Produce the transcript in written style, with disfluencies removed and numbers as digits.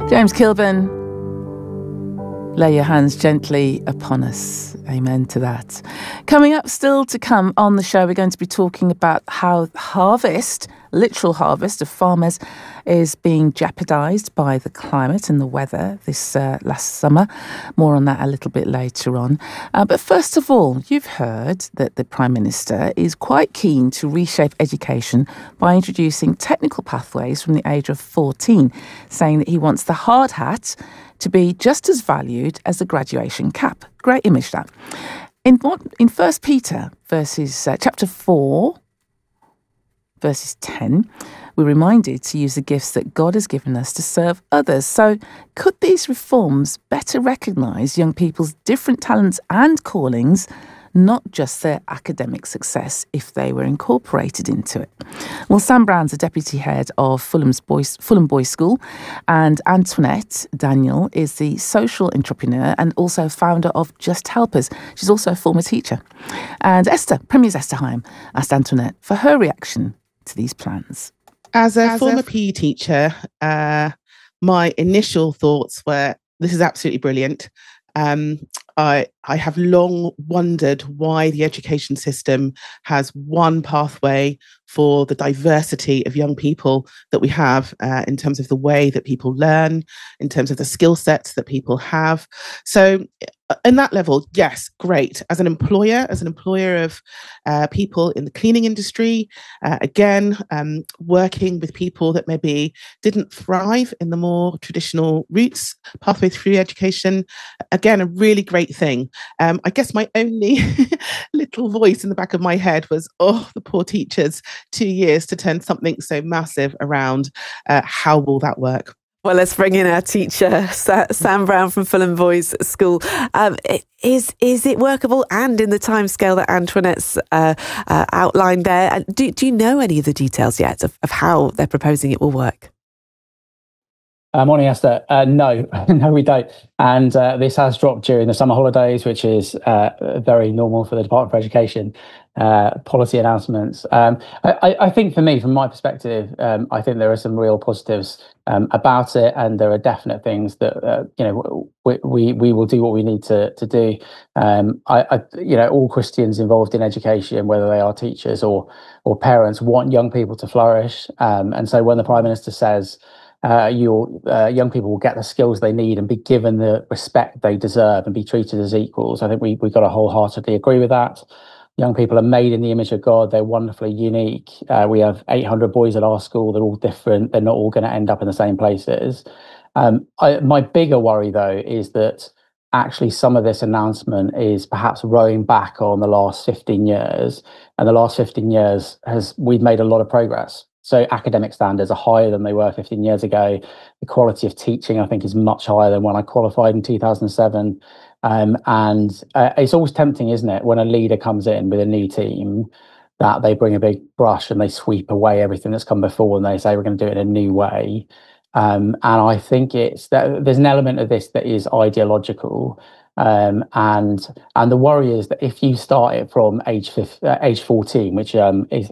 James Kilburn, lay your hands gently upon us. Amen to that. Coming up, still to come on the show, we're going to be talking about how harvest, literal harvest of farmers, is being jeopardised by the climate and the weather this last summer. More on that a little bit later on. But first of all, you've heard that the Prime Minister is quite keen to reshape education by introducing technical pathways from the age of 14, saying that he wants the hard hat to be just as valued as the graduation cap. Great image, that. In 1 Peter, chapter 4, verses 10, we're reminded to use the gifts that God has given us to serve others. So could these reforms better recognise young people's different talents and callings, not just their academic success, if they were incorporated into it? Well, Sam Brown's the deputy head of Fulham Boys School, and Antoinette Daniel is the social entrepreneur and also founder of Just Helpers. She's also a former teacher. And Premier's Esther Higham asked Antoinette for her reaction to these plans. As a former PE teacher, my initial thoughts were, this is absolutely brilliant. I have long wondered why the education system has one pathway for the diversity of young people that we have in terms of the way that people learn, in terms of the skill sets that people have. So in that level, yes, great. As an employer of people in the cleaning industry, working with people that maybe didn't thrive in the more traditional routes, pathway through education, again, a really great thing. I guess my only little voice in the back of my head was, the poor teachers, 2 years to turn something so massive around. How will that work? Well, let's bring in our teacher, Sam Brown from Fulham Boys School. Is it workable and in the timescale that Antoinette's outlined there? Do you know any of the details yet of how they're proposing it will work? Morning, Esther. No, we don't. And this has dropped during the summer holidays, which is very normal for the Department for Education policy announcements. I think for me, from my perspective, I think there are some real positives about it, and there are definite things that we will do what we need to do. All Christians involved in education, whether they are teachers or parents, want young people to flourish. And so when the Prime Minister says, young people will get the skills they need and be given the respect they deserve and be treated as equals, I think we've got to wholeheartedly agree with that. Young people are made in the image of God. They're wonderfully unique. We have 800 boys at our school. They're all different. They're not all going to end up in the same places. My bigger worry, though, is that actually some of this announcement is perhaps rowing back on the last 15 years. And the last 15 years we've made a lot of progress. So academic standards are higher than they were 15 years ago. The quality of teaching, I think, is much higher than when I qualified in 2007. And it's always tempting, isn't it, when a leader comes in with a new team, that they bring a big brush and they sweep away everything that's come before and they say, we're going to do it in a new way. And I think there's an element of this that is ideological. And the worry is that if you start it from age 14, which